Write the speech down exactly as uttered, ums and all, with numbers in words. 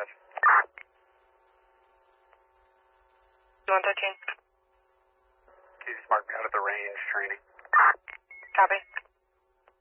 West. one thirteen. He's marked out of the range training. Copy.